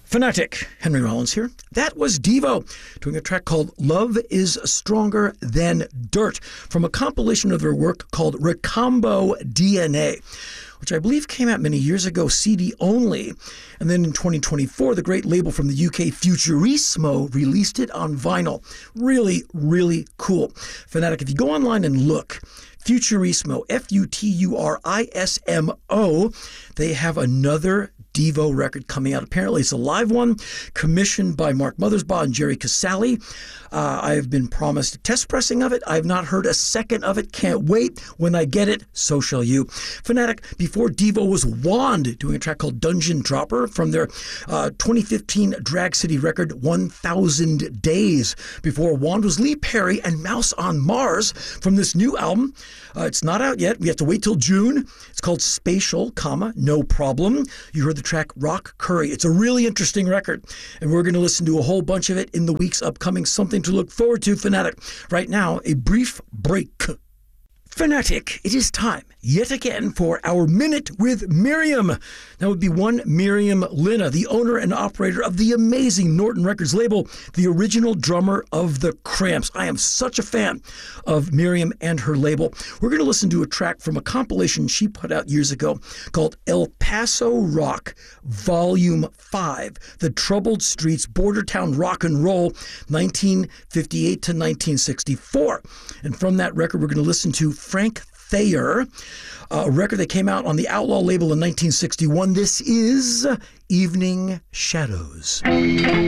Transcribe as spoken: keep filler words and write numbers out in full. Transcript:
Fanatic, Henry Rollins here. That was Devo doing a track called Love is Stronger Than Dirt from a compilation of their work called Recombo D N A, which I believe came out many years ago, C D only. And then in twenty twenty-four, the great label from the U K, Futurismo, released it on vinyl. Really, really cool. Fanatic, if you go online and look, Futurismo, F U T U R I S M O, they have another Devo record coming out. Apparently it's a live one, commissioned by Mark Mothersbaugh and Jerry Casale. Uh, I have been promised a test pressing of it. I have not heard a second of it. Can't wait. When I get it, so shall you. Fanatic, before Devo was Wand, doing a track called Dungeon Dropper from their uh, twenty fifteen Drag City record, one thousand Days. Before Wand was Lee Perry and Mouse on Mars from this new album. Uh, it's not out yet. We have to wait till June. It's called Spatial, comma, No Problem. You heard the track Rock Curry. It's a really interesting record, and we're going to listen to a whole bunch of it in the weeks upcoming. Something to look forward to, Fanatic. Right now, a brief break. Fanatic, it is time yet again for our Minute with Miriam. That would be one Miriam Lina, the owner and operator of the amazing Norton Records label, the original drummer of the Cramps. I am such a fan of Miriam and her label. We're going to listen to a track from a compilation she put out years ago called El Paso Rock Volume five, The Troubled Streets, Border Town Rock and Roll, nineteen fifty-eight to nineteen sixty-four. And from that record, we're going to listen to Frank Thayer, a record that came out on the Outlaw label in nineteen sixty-one. This is Evening Shadows.